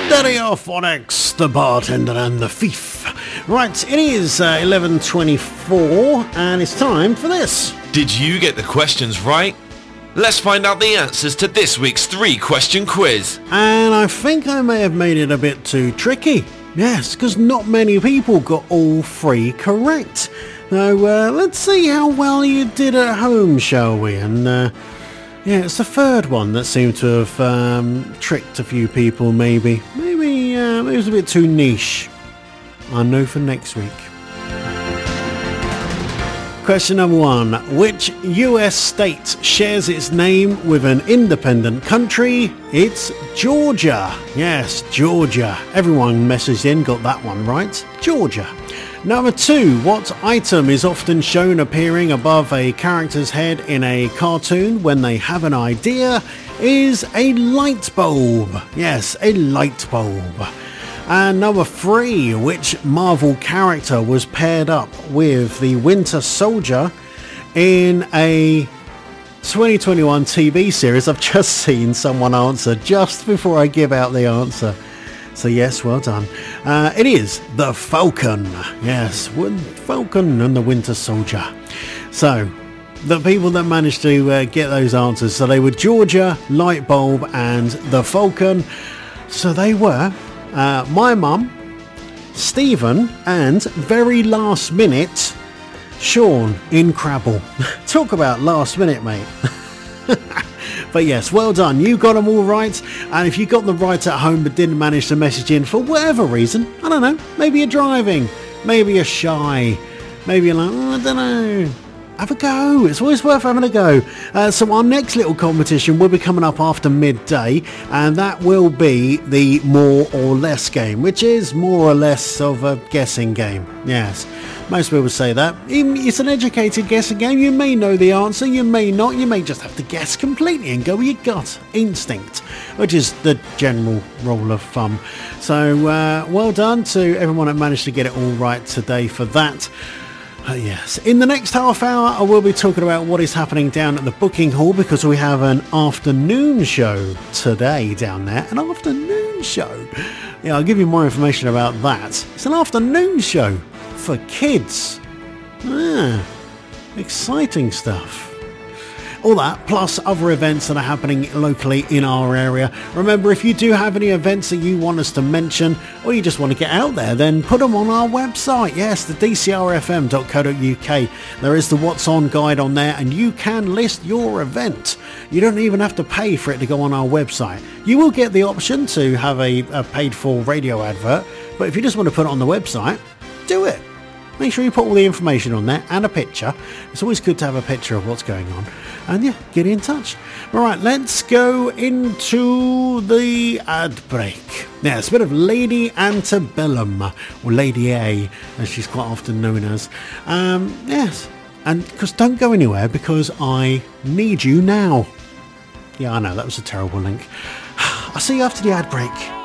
Stereophonics, the bartender and the thief. Right, it is 11:24 and it's time for this. Did you get the questions right? Let's find out the answers to this week's 3-question quiz. And I think I may have made it a bit too tricky. Yes, because not many people got all 3 correct. So let's see how well you did at home, shall we? And yeah, it's the third one that seemed to have tricked a few people, maybe. Maybe it was a bit too niche. I know for next week. Question number 1. Which US state shares its name with an independent country? It's Georgia. Yes, Georgia. Everyone messaged in, got that one right. Georgia. Number 2. What item is often shown appearing above a character's head in a cartoon when they have an idea? Is a light bulb. Yes, a light bulb. And number 3, which Marvel character was paired up with the Winter Soldier in a 2021 TV series? I've just seen someone answer just before I give out the answer. So yes, well done. It is the Falcon. Yes, Falcon and the Winter Soldier. So the people that managed to get those answers, so they were Georgia, light bulb and the Falcon. So they were my mum, Stephen, and very last minute, Sean in Crabble. Talk about last minute, mate. But yes, well done. You got them all right. And if you got them right at home but didn't manage to message in for whatever reason, I don't know, maybe you're driving, maybe you're shy, maybe you're like, I don't know. Have a go. It's always worth having a go. So our next little competition will be coming up after midday, and that will be the more or less game, which is more or less of a guessing game. Yes, most people say that. It's an educated guessing game. You may know the answer, you may not. You may just have to guess completely and go with your gut instinct, which is the general rule of thumb. So well done to everyone that managed to get it all right today for that. Yes, in the next half hour I will be talking about what is happening down at the booking hall, because we have an afternoon show today down there. An afternoon show. Yeah, I'll give you more information about that. It's an afternoon show for kids. Exciting stuff. All that, plus other events that are happening locally in our area. Remember, if you do have any events that you want us to mention, or you just want to get out there, then put them on our website. Yes, the dcrfm.co.uk. There is the What's On guide on there, and you can list your event. You don't even have to pay for it to go on our website. You will get the option to have a paid-for radio advert, but if you just want to put it on the website, do it. Make sure you put all the information on there and a picture. It's always good to have a picture of what's going on. And yeah, get in touch. All right, let's go into the ad break. Yeah, it's a bit of Lady Antebellum, or Lady A, as she's quite often known as. Yes, and because don't go anywhere, because I need you now. Yeah, I know, that was a terrible link. I'll see you after the ad break.